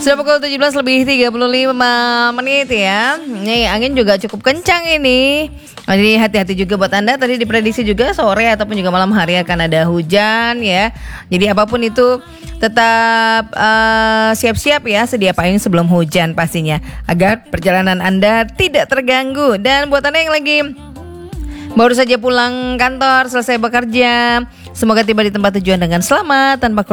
Sudah pukul 17:35 ya. Nih angin juga cukup kencang ini. Jadi hati-hati juga buat Anda. Tadi diprediksi juga sore ataupun juga malam hari akan ada hujan ya. Jadi apapun itu tetap siap-siap ya, sedia payung sebelum hujan pastinya, agar perjalanan Anda tidak terganggu. Dan buat Anda yang lagi baru saja pulang kantor, selesai bekerja, semoga tiba di tempat tujuan dengan selamat tanpa